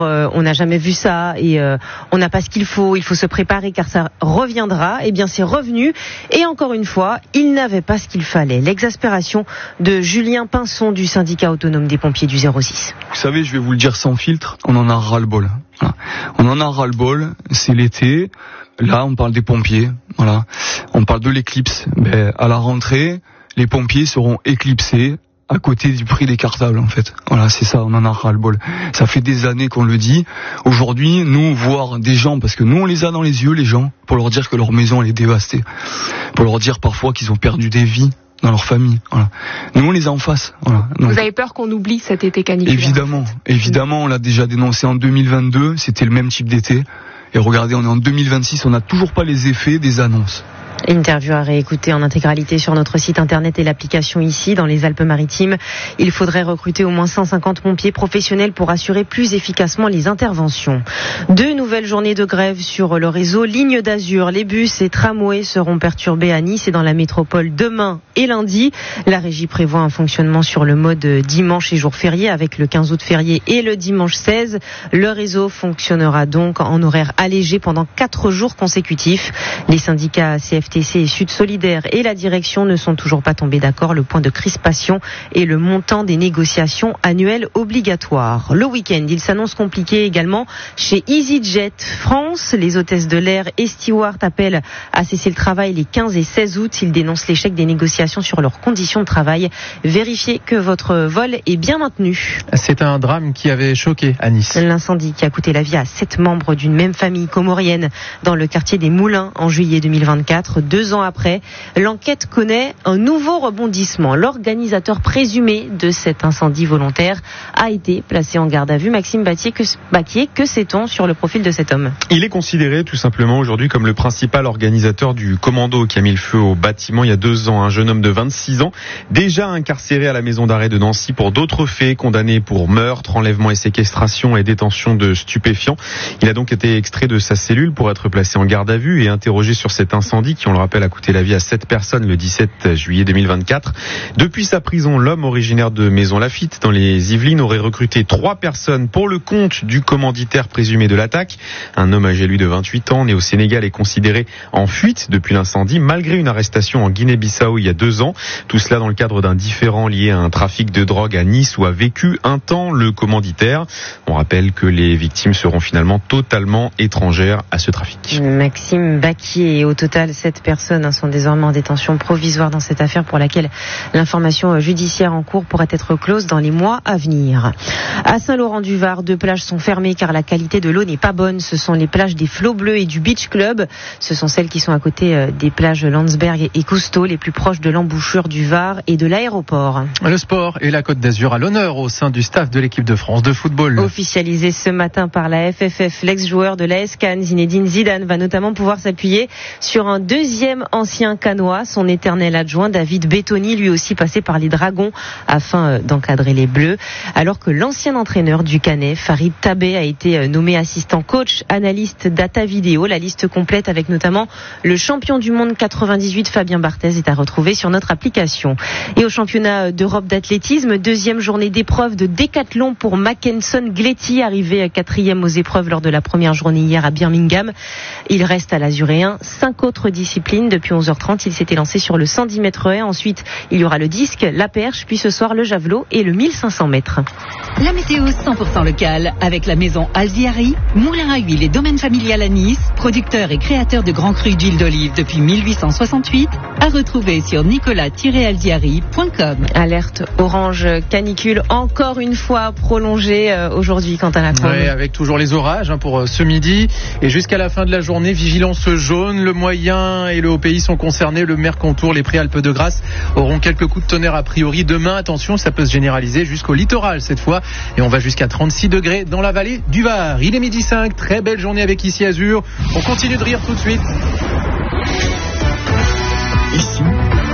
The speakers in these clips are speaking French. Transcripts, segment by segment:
On n'a jamais vu ça et on n'a pas ce qu'il faut se préparer car ça reviendra. Eh bien c'est revenu et encore une fois, il n'avait pas ce qu'il fallait. L'exaspération de Julien Pinson du syndicat autonome des pompiers du 06. Vous savez, je vais vous le dire sans filtre, on en a ras-le-bol. Voilà. On en a ras-le-bol, c'est l'été, là on parle des pompiers, voilà. On parle de l'éclipse. À la rentrée, les pompiers seront éclipsés à côté du prix des cartables en fait. Voilà, c'est ça, on en a ras-le-bol. Ça fait des années qu'on le dit. Aujourd'hui, nous, voir des gens, parce que nous on les a dans les yeux, les gens, pour leur dire que leur maison elle est dévastée. Pour leur dire parfois qu'ils ont perdu des vies dans leur famille. Voilà. Nous on les a en face. Voilà. Donc, vous avez peur qu'on oublie cet été caniculaire? Évidemment, on l'a déjà dénoncé en 2022, c'était le même type d'été. Et regardez, on est en 2026, on n'a toujours pas les effets des annonces. Interview à réécouter en intégralité sur notre site internet et l'application ici dans les Alpes-Maritimes. Il faudrait recruter au moins 150 pompiers professionnels pour assurer plus efficacement les interventions. 2 nouvelles journées de grève sur le réseau Ligne d'Azur. Les bus et tramways seront perturbés à Nice et dans la métropole demain et lundi. La régie prévoit un fonctionnement sur le mode dimanche et jour férié avec le 15 août férié et le dimanche 16. Le réseau fonctionnera donc en horaire allégé pendant 4 jours consécutifs. Les syndicats CFTC et Sud Solidaire et la direction ne sont toujours pas tombés d'accord. Le point de crispation est le montant des négociations annuelles obligatoires. Le week-end, il s'annonce compliqué également chez EasyJet France. Les hôtesses de l'air et stewards appellent à cesser le travail les 15 et 16 août. Ils dénoncent l'échec des négociations sur leurs conditions de travail. Vérifiez que votre vol est bien maintenu. C'est un drame qui avait choqué à Nice. L'incendie qui a coûté la vie à 7 membres d'une même famille comorienne dans le quartier des Moulins en juillet 2024. 2 ans après, l'enquête connaît un nouveau rebondissement. L'organisateur présumé de cet incendie volontaire a été placé en garde à vue. Maxime Baquier, que sait-on sur le profil de cet homme? Il est considéré tout simplement aujourd'hui comme le principal organisateur du commando qui a mis le feu au bâtiment il y a 2 ans. Un jeune homme de 26 ans, déjà incarcéré à la maison d'arrêt de Nancy pour d'autres faits, condamné pour meurtre, enlèvement et séquestration et détention de stupéfiants. Il a donc été extrait de sa cellule pour être placé en garde à vue et interrogé sur cet incendie qui, on le rappelle, a coûté la vie à 7 personnes le 17 juillet 2024. Depuis sa prison, l'homme originaire de Maisons-Laffitte dans les Yvelines aurait recruté 3 personnes pour le compte du commanditaire présumé de l'attaque. Un homme âgé lui de 28 ans, né au Sénégal, est considéré en fuite depuis l'incendie, malgré une arrestation en Guinée-Bissau il y a 2 ans. Tout cela dans le cadre d'un différend lié à un trafic de drogue à Nice où a vécu un temps le commanditaire. On rappelle que les victimes seront finalement totalement étrangères à ce trafic. Maxime Baquier, au total 7 personnes sont désormais en détention provisoire dans cette affaire pour laquelle l'information judiciaire en cours pourrait être close dans les mois à venir. À Saint-Laurent-du-Var, 2 plages sont fermées car la qualité de l'eau n'est pas bonne. Ce sont les plages des Flots Bleus et du Beach Club. Ce sont celles qui sont à côté des plages Landsberg et Cousteau, les plus proches de l'embouchure du Var et de l'aéroport. Le sport et la Côte d'Azur à l'honneur au sein du staff de l'équipe de France de football. Officialisé ce matin par la FFF, l'ex-joueur de l'AS Cannes, Zinedine Zidane, va notamment pouvoir s'appuyer sur un deuxième ancien Cannois, son éternel adjoint David Bettoni, lui aussi passé par les Dragons afin d'encadrer les Bleus, alors que l'ancien entraîneur du Canet, Farid Tabé, a été nommé assistant coach, analyste data vidéo. La liste complète avec notamment le champion du monde 98 Fabien Barthez est à retrouver sur notre application. Et au championnat d'Europe d'athlétisme, 2e journée d'épreuve de décathlon pour Mackenson Gletti, arrivé 4e aux épreuves lors de la première journée hier à Birmingham. Il reste à l'Azuréen 5 autres disciplines. Depuis 11h30, il s'était lancé sur le 110 mètres haies. Ensuite, il y aura le disque, la perche, puis ce soir le javelot et le 1500 mètres. La météo 100% locale avec la maison Alziari, moulin à huile et domaine familial à Nice, producteur et créateur de grands crus d'huile d'olive depuis 1868, à retrouver sur nicolas-alziari.com. Alerte orange canicule encore une fois prolongée aujourd'hui quant à la Drôme. Ouais, avec toujours les orages pour ce midi et jusqu'à la fin de la journée, vigilance jaune. Le moyen et le haut pays sont concernés. Le Mercantour, les Préalpes de Grasse auront quelques coups de tonnerre a priori. Demain, attention, ça peut se généraliser jusqu'au littoral cette fois. Et on va jusqu'à 36 degrés dans la vallée du Var. Il est 12h05. Très belle journée avec Ici Azur. On continue de rire tout de suite. Ici, les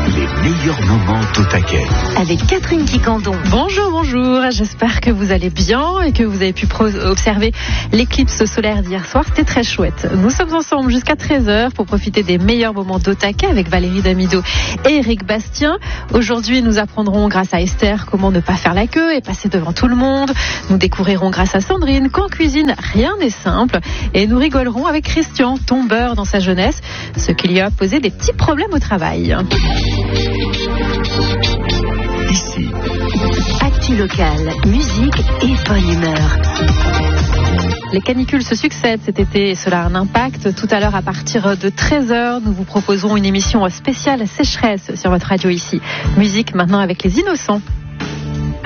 meilleurs moments d'au taquet. Avec Catherine Quicandon. Bonjour, j'espère que vous allez bien et que vous avez pu observer l'éclipse solaire d'hier soir, c'était très chouette. Nous sommes ensemble jusqu'à 13h pour profiter des meilleurs moments d'au taquet avec Valérie Damido et Eric Bastien. Aujourd'hui, nous apprendrons grâce à Esther comment ne pas faire la queue et passer devant tout le monde. Nous découvrirons grâce à Sandrine qu'en cuisine, rien n'est simple. Et nous rigolerons avec Christian, tombeur dans sa jeunesse, ce qui lui a posé des petits problèmes au travail. Ici, Actu locale, musique et bonne humeur. Les canicules se succèdent cet été et cela a un impact. Tout à l'heure, à partir de 13h, nous vous proposerons une émission spéciale sécheresse sur votre radio ici. Musique maintenant avec les Innocents.